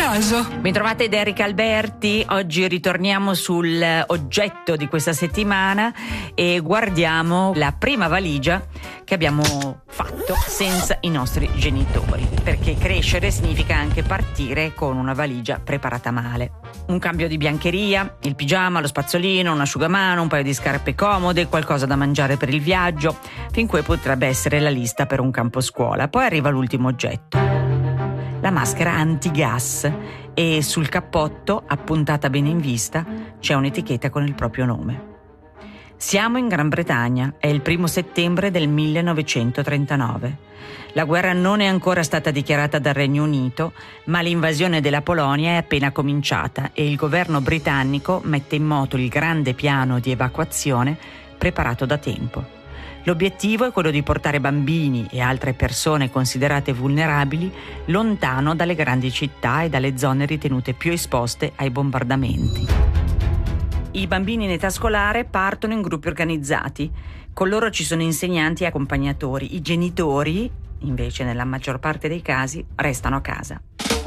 caso. Bentrovate da Erika Alberti. Oggi ritorniamo sul oggetto di questa settimana e guardiamo la prima valigia che abbiamo fatto senza i nostri genitori, perché crescere significa anche partire con una valigia preparata male. Un cambio di biancheria, il pigiama, lo spazzolino, un asciugamano, un paio di scarpe comode, qualcosa da mangiare per il viaggio, fin qui potrebbe essere la lista per un campo scuola. Poi arriva l'ultimo oggetto, la maschera antigas, e sul cappotto, appuntata bene in vista, c'è un'etichetta con il proprio nome. Siamo in Gran Bretagna, è il 1 settembre del 1939. La guerra non è ancora stata dichiarata dal Regno Unito, ma l'invasione della Polonia è appena cominciata e il governo britannico mette in moto il grande piano di evacuazione preparato da tempo. L'obiettivo è quello di portare bambini e altre persone considerate vulnerabili lontano dalle grandi città e dalle zone ritenute più esposte ai bombardamenti. I bambini in età scolare partono in gruppi organizzati. Con loro ci sono insegnanti e accompagnatori. I genitori, invece, nella maggior parte dei casi, restano a casa.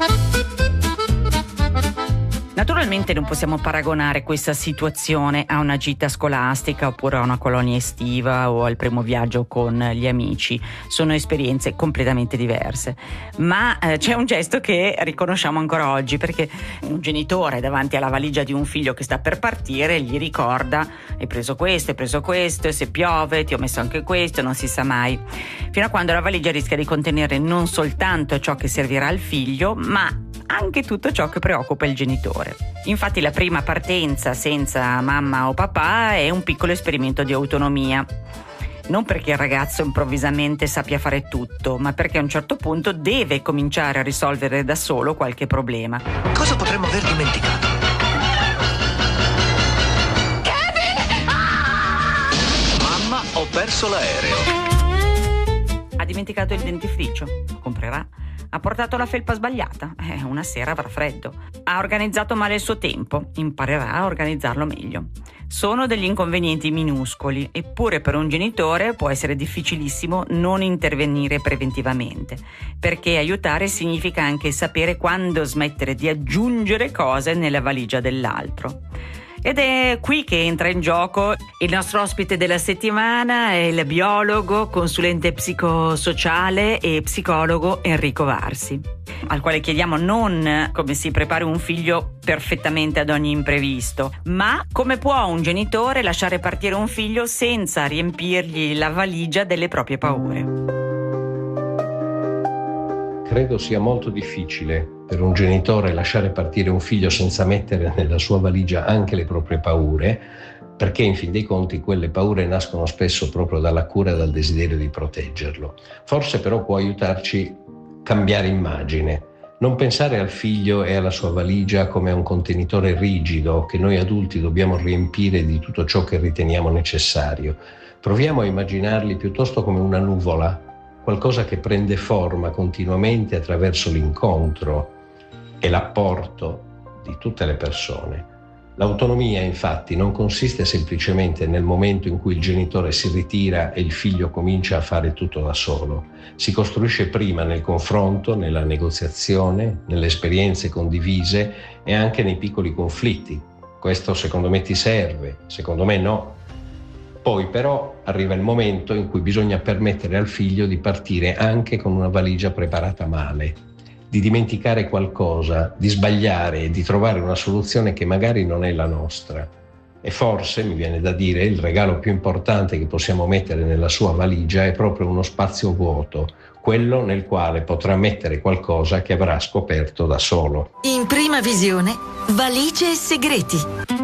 Naturalmente non possiamo paragonare questa situazione a una gita scolastica oppure a una colonia estiva o al primo viaggio con gli amici. Sono esperienze completamente diverse. Ma c'è un gesto che riconosciamo ancora oggi, perché un genitore davanti alla valigia di un figlio che sta per partire gli ricorda: hai preso questo, e se piove ti ho messo anche questo, non si sa mai. Fino a quando la valigia rischia di contenere non soltanto ciò che servirà al figlio, ma anche tutto ciò che preoccupa il genitore. Infatti la prima partenza senza mamma o papà è un piccolo esperimento di autonomia. Non perché il ragazzo improvvisamente sappia fare tutto, ma perché a un certo punto deve cominciare a risolvere da solo qualche problema. Cosa potremmo aver dimenticato? Kevin! Mamma, ho perso l'aereo. Ha dimenticato il dentifricio? Lo comprerà. Ha portato la felpa sbagliata? Una sera avrà freddo. Ha organizzato male il suo tempo? Imparerà a organizzarlo meglio. Sono degli inconvenienti minuscoli, eppure per un genitore può essere difficilissimo non intervenire preventivamente, perché aiutare significa anche sapere quando smettere di aggiungere cose nella valigia dell'altro. Ed è qui che entra in gioco il nostro ospite della settimana, è il biologo, consulente psicosociale e psicologo Enrico Varsi, al quale chiediamo non come si prepari un figlio perfettamente ad ogni imprevisto, ma come può un genitore lasciare partire un figlio senza riempirgli la valigia delle proprie paure. Credo sia molto difficile per un genitore lasciare partire un figlio senza mettere nella sua valigia anche le proprie paure, perché in fin dei conti quelle paure nascono spesso proprio dalla cura e dal desiderio di proteggerlo. Forse però può aiutarci cambiare immagine, non pensare al figlio e alla sua valigia come a un contenitore rigido che noi adulti dobbiamo riempire di tutto ciò che riteniamo necessario. Proviamo a immaginarli piuttosto come una nuvola, qualcosa che prende forma continuamente attraverso l'incontro e l'apporto di tutte le persone. L'autonomia, infatti, non consiste semplicemente nel momento in cui il genitore si ritira e il figlio comincia a fare tutto da solo. Si costruisce prima nel confronto, nella negoziazione, nelle esperienze condivise e anche nei piccoli conflitti. Questo secondo me ti serve, secondo me no. Poi però arriva il momento in cui bisogna permettere al figlio di partire anche con una valigia preparata male, di dimenticare qualcosa, di sbagliare e di trovare una soluzione che magari non è la nostra. E forse, mi viene da dire, il regalo più importante che possiamo mettere nella sua valigia è proprio uno spazio vuoto, quello nel quale potrà mettere qualcosa che avrà scoperto da solo. In prima visione, valigie e segreti.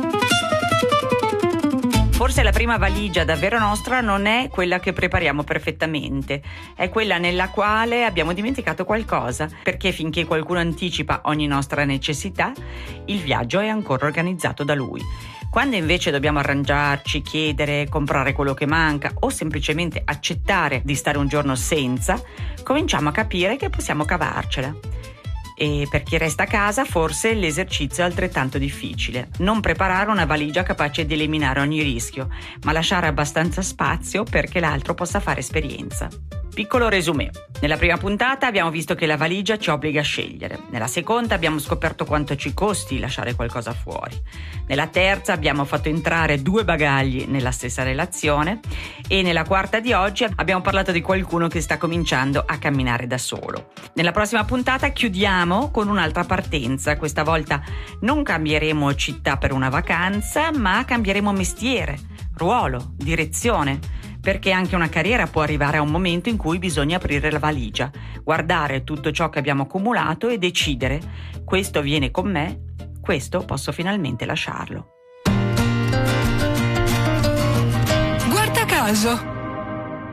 Forse la prima valigia davvero nostra non è quella che prepariamo perfettamente, è quella nella quale abbiamo dimenticato qualcosa, perché finché qualcuno anticipa ogni nostra necessità, il viaggio è ancora organizzato da lui. Quando invece dobbiamo arrangiarci, chiedere, comprare quello che manca o semplicemente accettare di stare un giorno senza, cominciamo a capire che possiamo cavarcela. E per chi resta a casa forse l'esercizio è altrettanto difficile. Non preparare una valigia capace di eliminare ogni rischio, ma lasciare abbastanza spazio perché l'altro possa fare esperienza. Piccolo resumé. Nella prima puntata abbiamo visto che la valigia ci obbliga a scegliere. Nella seconda abbiamo scoperto quanto ci costi lasciare qualcosa fuori. Nella terza abbiamo fatto entrare 2 bagagli nella stessa relazione. E nella quarta di oggi abbiamo parlato di qualcuno che sta cominciando a camminare da solo. Nella prossima puntata chiudiamo con un'altra partenza. Questa volta non cambieremo città per una vacanza, ma cambieremo mestiere, ruolo, direzione. Perché anche una carriera può arrivare a un momento in cui bisogna aprire la valigia, guardare tutto ciò che abbiamo accumulato e decidere: questo viene con me, questo posso finalmente lasciarlo. Guarda caso!